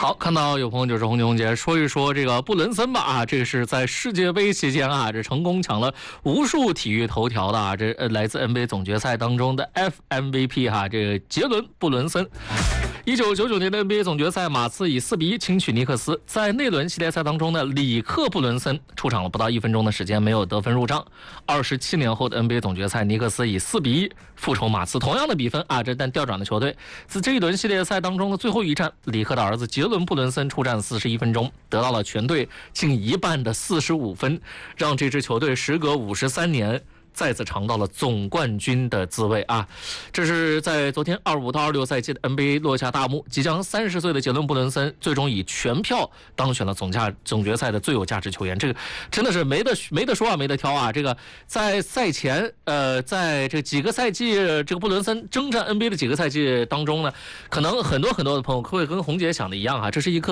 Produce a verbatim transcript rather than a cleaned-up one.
好，看到有朋友就是红姐红姐说一说这个布伦森吧啊，这个是在世界杯期间啊，这成功抢了无数体育头条的啊，这呃来自 N B A 总决赛当中的 F M V P 哈，这个杰伦布伦森。一九九九年的 N B A 总决赛，马刺以四比一轻取尼克斯。在那轮系列赛当中呢，里克布伦森出场了不到一分钟的时间，没有得分入账。二十七年后的 N B A 总决赛，尼克斯以四比一复仇马刺，同样的比分啊，这但调转的球队。自这一轮系列赛当中的最后一战，里克的儿子杰伦布伦森出战四十一分钟，得到了全队近一半的四十五分，让这支球队时隔五十三年。再次尝到了总冠军的滋味啊！这是在昨天二五到二六赛季的 N B A 落下大幕，即将三十岁的杰伦布伦森最终以全票当选了总价总决赛的最有价值球员。这个真的是没得没得说啊，没得挑啊！这个在赛前，呃，在这几个赛季，这个布伦森征战 N B A 的几个赛季当中呢，可能很多很多的朋友会跟红姐想的一样啊，这是一个。